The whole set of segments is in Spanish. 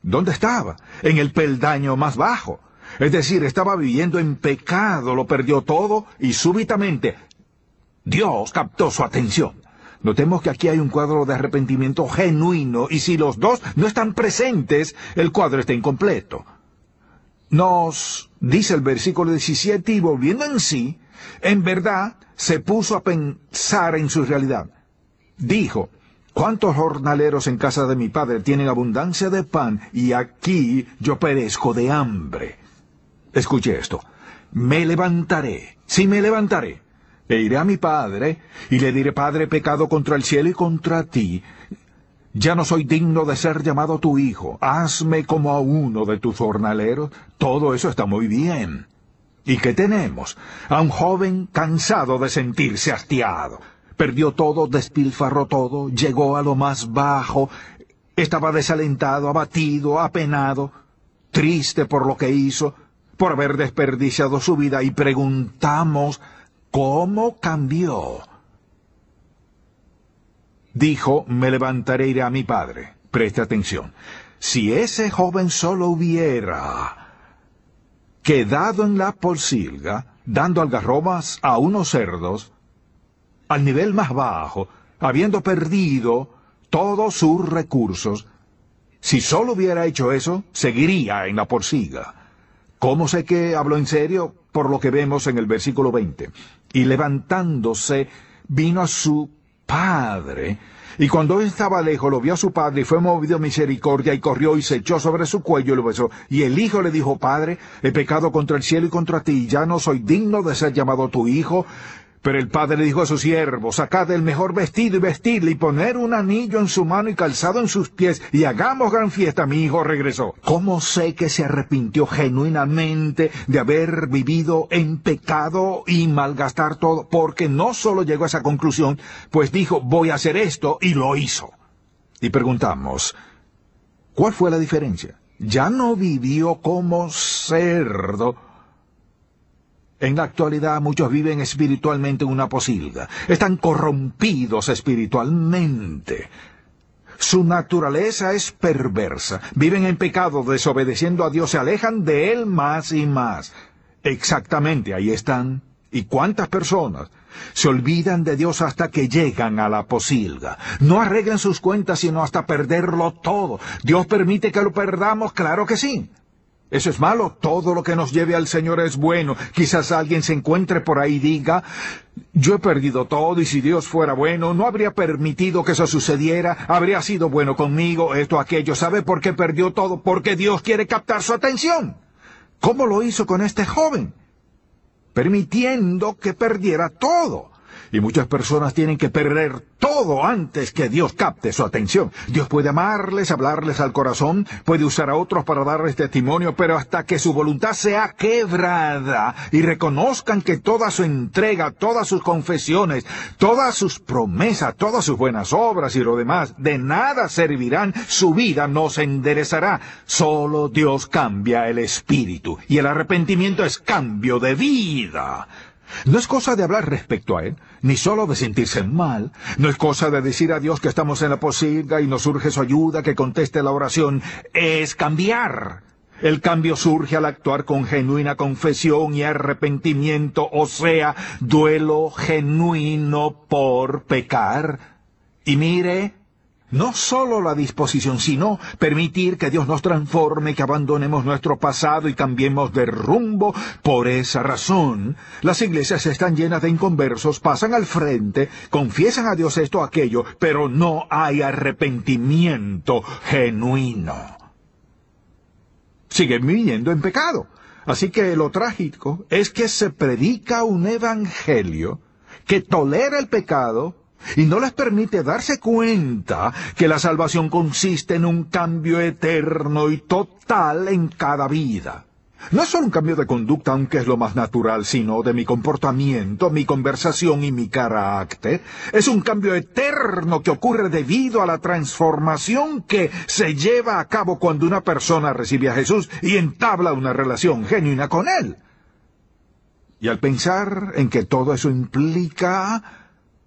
¿Dónde estaba? En el peldaño más bajo. Es decir, estaba viviendo en pecado, lo perdió todo y súbitamente Dios captó su atención. Notemos que aquí hay un cuadro de arrepentimiento genuino y si los dos no están presentes, el cuadro está incompleto. Nos dice el versículo 17, y volviendo en sí, en verdad se puso a pensar en su realidad. Dijo, ¿cuántos jornaleros en casa de mi padre tienen abundancia de pan y aquí yo perezco de hambre? Escuche esto. Me levantaré, sí me levantaré, e iré a mi padre y le diré, Padre, he pecado contra el cielo y contra ti. Ya no soy digno de ser llamado tu hijo. Hazme como a uno de tus jornaleros. Todo eso está muy bien. ¿Y qué tenemos? A un joven cansado de sentirse hastiado. Perdió todo, despilfarró todo, llegó a lo más bajo, estaba desalentado, abatido, apenado, triste por lo que hizo, por haber desperdiciado su vida, y preguntamos, ¿cómo cambió? Dijo, me levantaré e iré a mi padre. Preste atención. Si ese joven solo hubiera quedado en la pocilga, dando algarrobas a unos cerdos, al nivel más bajo, habiendo perdido todos sus recursos, si solo hubiera hecho eso, seguiría en la pocilga. ¿Cómo sé que habló en serio? Por lo que vemos en el versículo 20. Y levantándose, vino a su padre, y cuando él estaba lejos, lo vio a su padre, y fue movido a misericordia, y corrió y se echó sobre su cuello y lo besó. Y el hijo le dijo, Padre, he pecado contra el cielo y contra ti, y ya no soy digno de ser llamado tu hijo. Pero el padre le dijo a su siervo, sacad el mejor vestido y vestidle, y poner un anillo en su mano y calzado en sus pies, y hagamos gran fiesta. Mi hijo regresó. ¿Cómo sé que se arrepintió genuinamente de haber vivido en pecado y malgastar todo? Porque no solo llegó a esa conclusión, pues dijo, voy a hacer esto, y lo hizo. Y preguntamos, ¿cuál fue la diferencia? Ya no vivió como cerdo. En la actualidad muchos viven espiritualmente en una pocilga. Están corrompidos espiritualmente. Su naturaleza es perversa. Viven en pecado, desobedeciendo a Dios. Se alejan de Él más y más. Exactamente, ahí están. ¿Y cuántas personas se olvidan de Dios hasta que llegan a la pocilga? No arreglan sus cuentas sino hasta perderlo todo. ¿Dios permite que lo perdamos? Claro que sí. ¿Eso es malo? Todo lo que nos lleve al Señor es bueno. Quizás alguien se encuentre por ahí y diga, yo he perdido todo y si Dios fuera bueno, no habría permitido que eso sucediera, habría sido bueno conmigo, esto, aquello. ¿Sabe por qué perdió todo? Porque Dios quiere captar su atención. ¿Cómo lo hizo con este joven? Permitiendo que perdiera todo. Y muchas personas tienen que perder todo antes que Dios capte su atención. Dios puede amarles, hablarles al corazón, puede usar a otros para darles testimonio, pero hasta que su voluntad sea quebrada y reconozcan que toda su entrega, todas sus confesiones, todas sus promesas, todas sus buenas obras y lo demás, de nada servirán, su vida no se enderezará. Solo Dios cambia el espíritu, y el arrepentimiento es cambio de vida. No es cosa de hablar respecto a Él, ni solo de sentirse mal. No es cosa de decir a Dios que estamos en la pocilga y nos urge su ayuda, que conteste la oración. Es cambiar. El cambio surge al actuar con genuina confesión y arrepentimiento, o sea, duelo genuino por pecar. Y mire, no solo la disposición, sino permitir que Dios nos transforme, que abandonemos nuestro pasado y cambiemos de rumbo. Por esa razón, las iglesias están llenas de inconversos, pasan al frente, confiesan a Dios esto o aquello, pero no hay arrepentimiento genuino. Siguen viviendo en pecado. Así que lo trágico es que se predica un evangelio que tolera el pecado y no les permite darse cuenta que la salvación consiste en un cambio eterno y total en cada vida. No es solo un cambio de conducta, aunque es lo más natural, sino de mi comportamiento, mi conversación y mi carácter. Es un cambio eterno que ocurre debido a la transformación que se lleva a cabo cuando una persona recibe a Jesús y entabla una relación genuina con Él. Y al pensar en que todo eso implica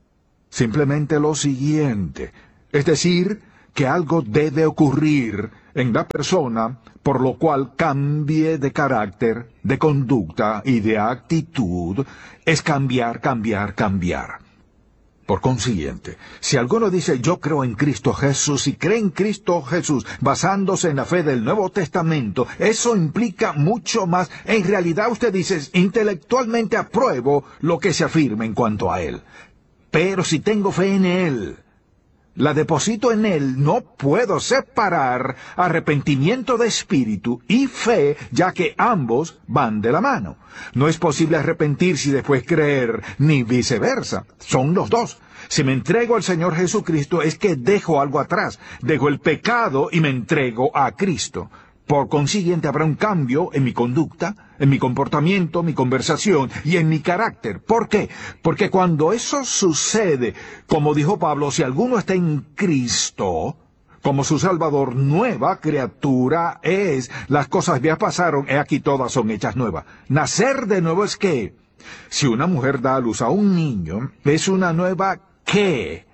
simplemente lo siguiente, es decir, que algo debe ocurrir en la persona, por lo cual cambie de carácter, de conducta y de actitud, es cambiar, cambiar, cambiar. Por consiguiente, si alguno dice yo creo en Cristo Jesús y cree en Cristo Jesús basándose en la fe del Nuevo Testamento, eso implica mucho más. En realidad usted dice, intelectualmente apruebo lo que se afirma en cuanto a Él. Pero si tengo fe en Él, la deposito en Él, no puedo separar arrepentimiento de espíritu y fe, ya que ambos van de la mano. No es posible arrepentirse y después creer, ni viceversa. Son los dos. Si me entrego al Señor Jesucristo es que dejo algo atrás. Dejo el pecado y me entrego a Cristo. Por consiguiente, habrá un cambio en mi conducta, en mi comportamiento, mi conversación y en mi carácter. ¿Por qué? Porque cuando eso sucede, como dijo Pablo, si alguno está en Cristo, como su Salvador, nueva criatura es. Las cosas viejas pasaron, he aquí todas son hechas nuevas. Nacer de nuevo es que, si una mujer da a luz a un niño, es una nueva ¿qué?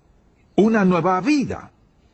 Una nueva vida.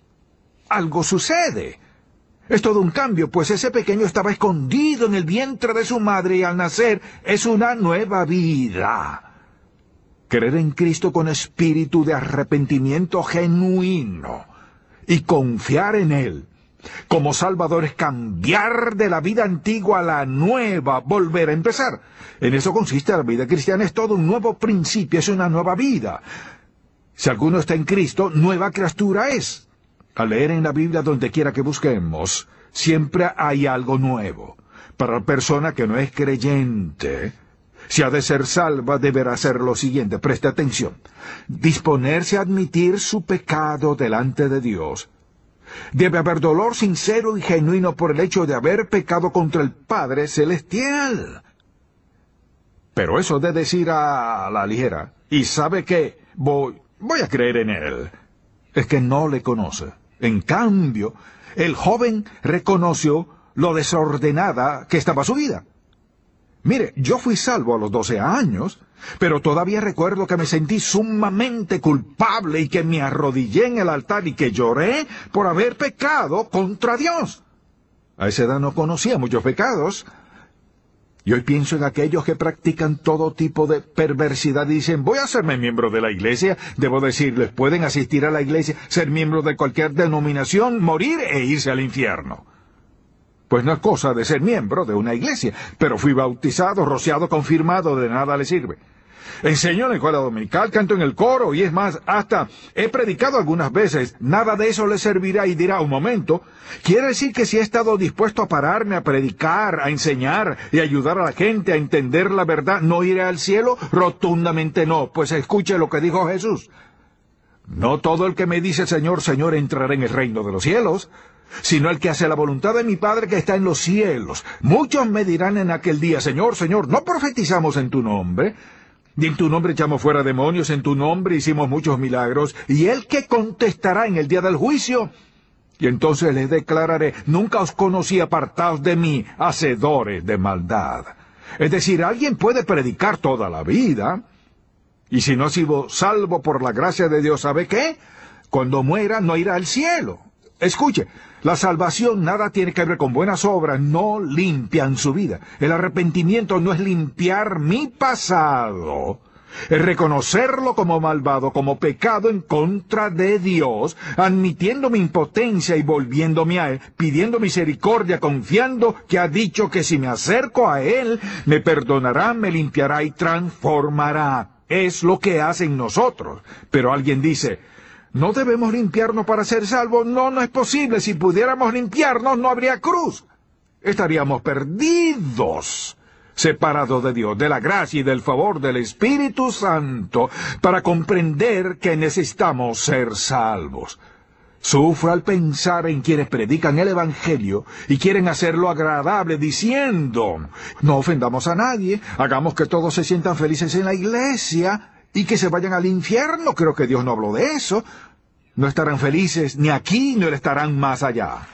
Algo sucede. Es todo un cambio, pues ese pequeño estaba escondido en el vientre de su madre y al nacer es una nueva vida. Creer en Cristo con espíritu de arrepentimiento genuino y confiar en Él como Salvador es cambiar de la vida antigua a la nueva, volver a empezar. En eso consiste la vida cristiana, es todo un nuevo principio, es una nueva vida. Si alguno está en Cristo, nueva criatura es. Al leer en la Biblia donde quiera que busquemos, siempre hay algo nuevo. Para la persona que no es creyente, si ha de ser salva, deberá hacer lo siguiente. Preste atención. Disponerse a admitir su pecado delante de Dios. Debe haber dolor sincero y genuino por el hecho de haber pecado contra el Padre Celestial. Pero eso de decir a la ligera, y sabe que voy a creer en Él, es que no le conoce. En cambio, el joven reconoció lo desordenada que estaba su vida. Mire, yo fui salvo a los 12 años, pero todavía recuerdo que me sentí sumamente culpable y que me arrodillé en el altar y que lloré por haber pecado contra Dios. A esa edad no conocía muchos pecados. Y hoy pienso en aquellos que practican todo tipo de perversidad y dicen, voy a hacerme miembro de la iglesia. Debo decirles, pueden asistir a la iglesia, ser miembros de cualquier denominación, morir e irse al infierno. Pues no es cosa de ser miembro de una iglesia, pero fui bautizado, rociado, confirmado, de nada le sirve. Enseño en la escuela dominical, canto en el coro y es más, hasta he predicado algunas veces. Nada de eso le servirá y dirá, un momento, ¿quiere decir que si he estado dispuesto a pararme a predicar, a enseñar y ayudar a la gente a entender la verdad, no iré al cielo? Rotundamente no, pues escuche lo que dijo Jesús. No todo el que me dice Señor, Señor entrará en el reino de los cielos, sino el que hace la voluntad de mi Padre que está en los cielos. Muchos me dirán en aquel día, Señor, Señor, ¿no profetizamos en tu nombre? Y en tu nombre echamos fuera demonios, en tu nombre hicimos muchos milagros. Y él que contestará en el día del juicio. Y entonces les declararé, nunca os conocí, apartaos de mí, hacedores de maldad. Es decir, alguien puede predicar toda la vida, y si no ha sido salvo por la gracia de Dios, ¿sabe qué? Cuando muera no irá al cielo. Escuche, la salvación nada tiene que ver con buenas obras, no limpian su vida. El arrepentimiento no es limpiar mi pasado, es reconocerlo como malvado, como pecado en contra de Dios, admitiendo mi impotencia y volviéndome a Él, pidiendo misericordia, confiando que ha dicho que si me acerco a Él, me perdonará, me limpiará y transformará. Es lo que hacen nosotros. Pero alguien dice, ¿no debemos limpiarnos para ser salvos? No, no es posible. Si pudiéramos limpiarnos, no habría cruz. Estaríamos perdidos, separados de Dios, de la gracia y del favor del Espíritu Santo, para comprender que necesitamos ser salvos. Sufro al pensar en quienes predican el Evangelio y quieren hacerlo agradable diciendo, no ofendamos a nadie, hagamos que todos se sientan felices en la iglesia y que se vayan al infierno. Creo que Dios no habló de eso. No estarán felices ni aquí, ni lo estarán más allá.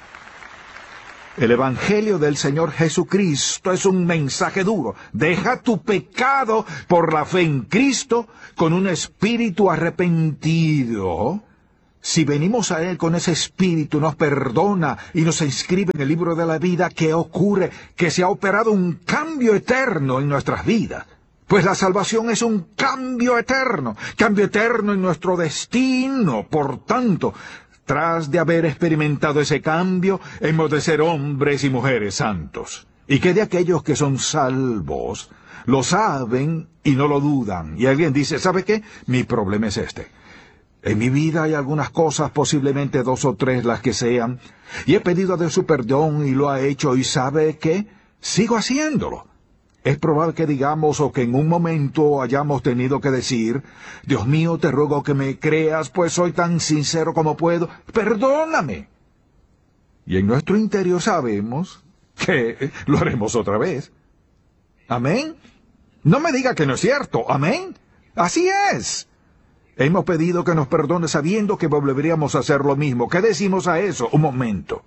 El Evangelio del Señor Jesucristo es un mensaje duro. Deja tu pecado por la fe en Cristo con un espíritu arrepentido. Si venimos a Él con ese espíritu, nos perdona y nos inscribe en el libro de la vida, ¿qué ocurre? Que se ha operado un cambio eterno en nuestras vidas. Pues la salvación es un cambio eterno en nuestro destino. Por tanto, tras de haber experimentado ese cambio, hemos de ser hombres y mujeres santos. Y que de aquellos que son salvos, lo saben y no lo dudan. Y alguien dice, ¿sabe qué? Mi problema es este. En mi vida hay algunas cosas, posiblemente 2 o 3 las que sean, y he pedido a Dios su perdón y lo ha hecho, y ¿sabe qué? Sigo haciéndolo. Es probable que digamos o que en un momento hayamos tenido que decir, Dios mío, te ruego que me creas, pues soy tan sincero como puedo, perdóname. Y en nuestro interior sabemos que lo haremos otra vez. ¿Amén? No me diga que no es cierto, ¿amén? Así es. Hemos pedido que nos perdone sabiendo que volveríamos a hacer lo mismo. ¿Qué decimos a eso? Un momento.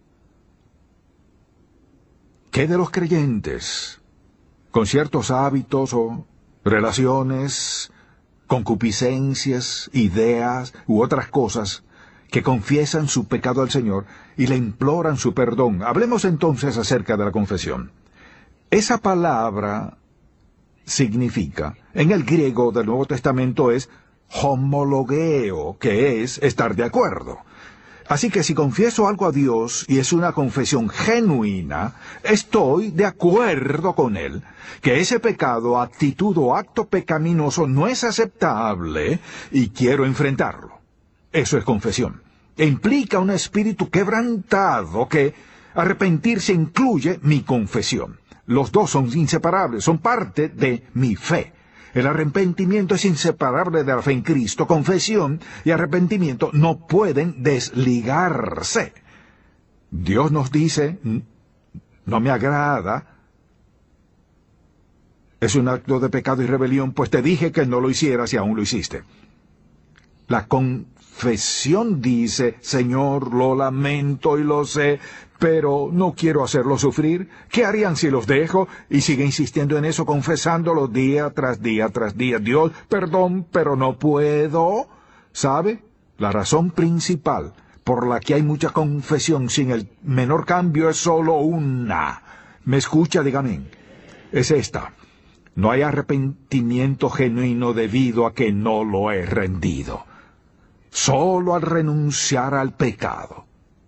¿Qué de los creyentes? Con ciertos hábitos o relaciones, concupiscencias, ideas u otras cosas que confiesan su pecado al Señor y le imploran su perdón. Hablemos entonces acerca de la confesión. Esa palabra significa, en el griego del Nuevo Testamento es homologeo, que es estar de acuerdo. Así que si confieso algo a Dios y es una confesión genuina, estoy de acuerdo con Él, que ese pecado, actitud o acto pecaminoso no es aceptable y quiero enfrentarlo. Eso es confesión. Implica un espíritu quebrantado que arrepentirse incluye mi confesión. Los dos son inseparables, son parte de mi fe. El arrepentimiento es inseparable de la fe en Cristo. Confesión y arrepentimiento no pueden desligarse. Dios nos dice, no me agrada. Es un acto de pecado y rebelión, pues te dije que no lo hicieras y aún lo hiciste. La confesión dice, Señor, lo lamento y lo sé, pero no quiero hacerlo sufrir. ¿Qué harían si los dejo? Y sigue insistiendo en eso, confesándolo día tras día tras día. Dios, perdón, pero no puedo. ¿Sabe? La razón principal por la que hay mucha confesión sin el menor cambio es solo una. ¿Me escucha? Dígame. Es esta. No hay arrepentimiento genuino debido a que no lo he rendido. Solo al renunciar al pecado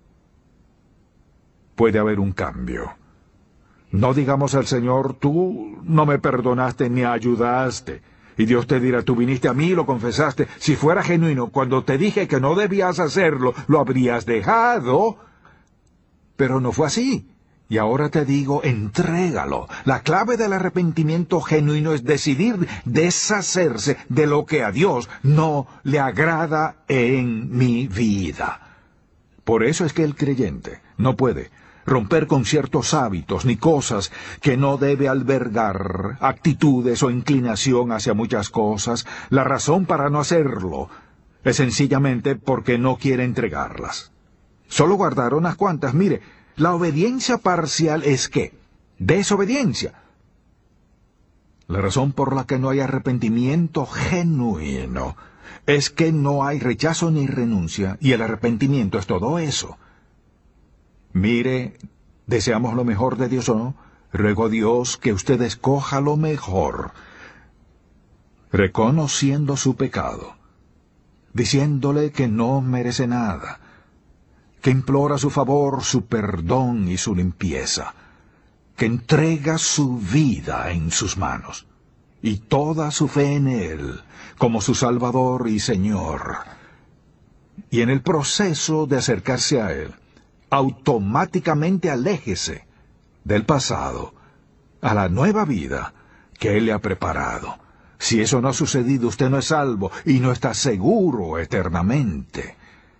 puede haber un cambio. No digamos al Señor, tú no me perdonaste ni ayudaste. Y Dios te dirá, tú viniste a mí y lo confesaste. Si fuera genuino, cuando te dije que no debías hacerlo, lo habrías dejado. Pero no fue así. Y ahora te digo, entrégalo. La clave del arrepentimiento genuino es decidir deshacerse de lo que a Dios no le agrada en mi vida. Por eso es que el creyente no puede romper con ciertos hábitos ni cosas que no debe albergar, actitudes o inclinación hacia muchas cosas. La razón para no hacerlo es sencillamente porque no quiere entregarlas. Solo guardar unas cuantas. Mire, la obediencia parcial es ¿qué? Desobediencia. La razón por la que no hay arrepentimiento genuino es que no hay rechazo ni renuncia, y el arrepentimiento es todo eso. Mire, deseamos lo mejor de Dios o no, ruego a Dios que usted escoja lo mejor, reconociendo su pecado, diciéndole que no merece nada, que implora su favor, su perdón y su limpieza, que entrega su vida en sus manos y toda su fe en Él como su Salvador y Señor. Y en el proceso de acercarse a Él, automáticamente aléjese del pasado a la nueva vida que Él le ha preparado. Si eso no ha sucedido, usted no es salvo y no está seguro eternamente.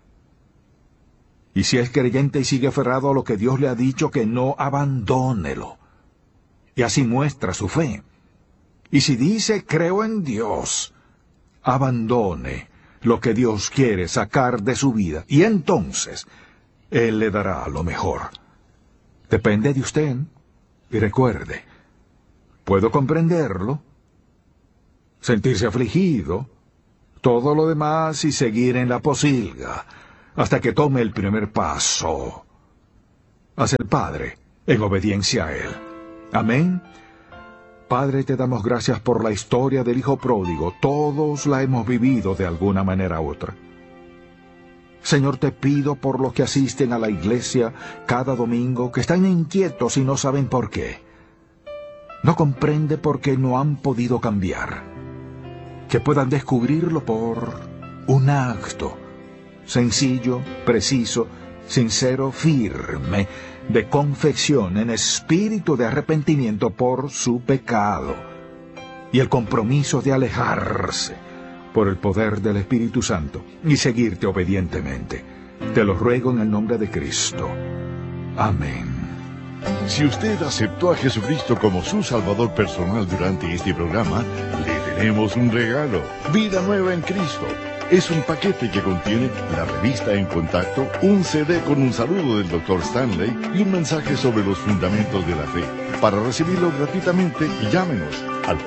Y si es creyente y sigue aferrado a lo que Dios le ha dicho, que no, abandónelo. Y así muestra su fe. Y si dice, creo en Dios, abandone lo que Dios quiere sacar de su vida. Y entonces Él le dará lo mejor. Depende de usted. Y recuerde, puedo comprenderlo, sentirse afligido, todo lo demás y seguir en la posilga hasta que tome el primer paso hacia el Padre en obediencia a Él. Amén. Padre, te damos gracias por la historia del Hijo Pródigo. Todos la hemos vivido de alguna manera u otra. Señor, te pido por los que asisten a la iglesia cada domingo, que están inquietos y no saben por qué. No comprende por qué no han podido cambiar. Que puedan descubrirlo por un acto sencillo, preciso, sincero, firme, de confesión en espíritu de arrepentimiento por su pecado y el compromiso de alejarse por el poder del Espíritu Santo y seguirte obedientemente. Te lo ruego en el nombre de Cristo. Amén. Si usted aceptó a Jesucristo como su Salvador personal durante este programa, le tenemos un regalo: Vida Nueva en Cristo. Es un paquete que contiene la revista En Contacto, un CD con un saludo del Dr. Stanley y un mensaje sobre los fundamentos de la fe. Para recibirlo gratuitamente, llámenos al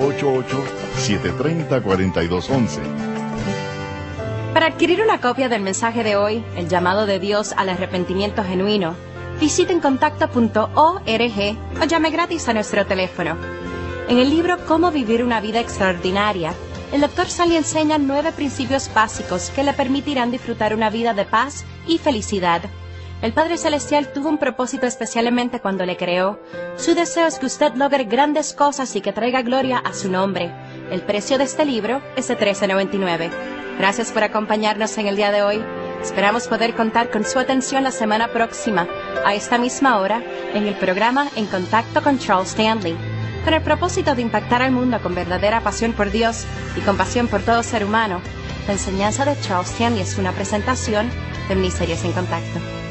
888-730-4211. Para adquirir una copia del mensaje de hoy, El llamado de Dios al arrepentimiento genuino, visite encontacto.org o llame gratis a nuestro teléfono. En el libro Cómo vivir una vida extraordinaria, el Dr. Stanley enseña 9 principios básicos que le permitirán disfrutar una vida de paz y felicidad. El Padre Celestial tuvo un propósito especialmente cuando le creó. Su deseo es que usted logre grandes cosas y que traiga gloria a su nombre. El precio de este libro es de $13.99. Gracias por acompañarnos en el día de hoy. Esperamos poder contar con su atención la semana próxima, a esta misma hora, en el programa En Contacto con Charles Stanley. Con el propósito de impactar al mundo con verdadera pasión por Dios y compasión por todo ser humano, la enseñanza de Charles Stanley es una presentación de Ministerios en Contacto.